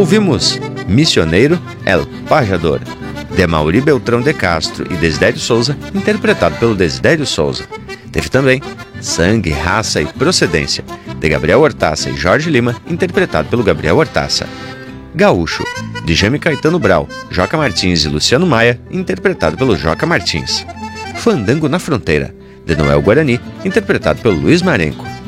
Ouvimos Missioneiro El Pajador, de Amaury Beltrão de Castro e Desidério Souza, interpretado pelo Desidério Souza. Teve também Sangue, Raça e Procedência, de Gabriel Hortaça e Jorge Lima, interpretado pelo Gabriel Hortaça. Gaúcho, de Jaime Caetano Brau, Joca Martins e Luciano Maia, interpretado pelo Joca Martins. Fandango na Fronteira, de Noel Guarani, interpretado pelo Luiz Marenco.